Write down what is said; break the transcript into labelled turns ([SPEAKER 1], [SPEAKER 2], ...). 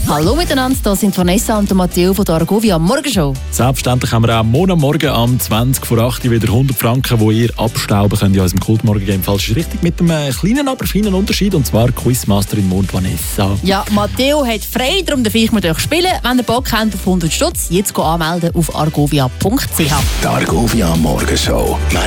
[SPEAKER 1] Hallo miteinander, das sind Vanessa und Matteo von der Argovia Morgenshow.
[SPEAKER 2] Selbstverständlich haben wir auch Morgen am 20 vor 8 wieder 100 Franken, die ihr abstauben könnt in unserem Kultmorgen-Game. Falsch ist richtig, mit einem kleinen, aber feinen Unterschied, und zwar Quizmasterin Mond Vanessa.
[SPEAKER 1] Ja, Matteo hat frei, darum darf ich mit euch spielen. Wenn ihr Bock habt auf 100 Stutz, jetzt anmelden auf argovia.ch.
[SPEAKER 3] Die Argovia Morgenshow.